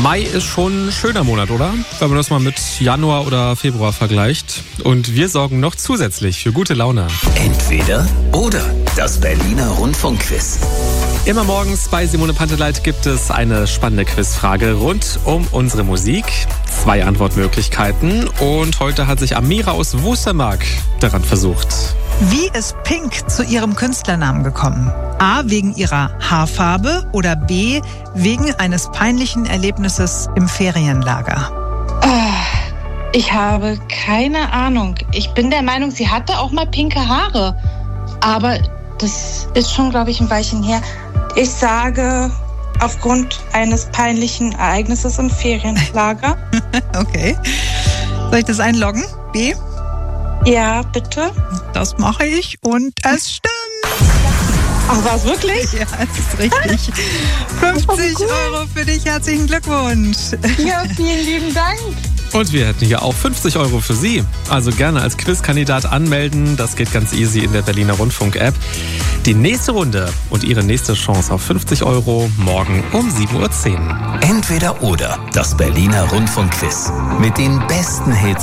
Mai ist schon ein schöner Monat, oder? Wenn man das mal mit Januar oder Februar vergleicht. Und wir sorgen noch zusätzlich für gute Laune. Entweder oder. Das Berliner Rundfunkquiz. Immer morgens bei Simone Panteleit gibt es eine spannende Quizfrage rund um unsere Musik. 2 Antwortmöglichkeiten. Und heute hat sich Amira aus Wustermark daran versucht. Wie ist Pink zu ihrem Künstlernamen gekommen? A. Wegen ihrer Haarfarbe oder B. Wegen eines peinlichen Erlebnisses im Ferienlager? Ich habe keine Ahnung. Ich bin der Meinung, sie hatte auch mal pinke Haare. Aber das ist schon, glaube ich, ein Weilchen her. Ich sage, aufgrund eines peinlichen Ereignisses im Ferienlager. Okay. Soll ich das einloggen? B? Ja, bitte. Das mache ich und es stimmt. Ach, war es wirklich? Ja, es ist richtig. 50 Euro für dich. Herzlichen Glückwunsch. Ja, vielen lieben Dank. Und wir hätten hier auch 50 Euro für Sie. Also gerne als Quizkandidat anmelden. Das geht ganz easy in der Berliner Rundfunk-App. Die nächste Runde und Ihre nächste Chance auf 50 Euro morgen um 7:10 Uhr. Entweder oder. Das Berliner Rundfunkquiz. Mit den besten Hits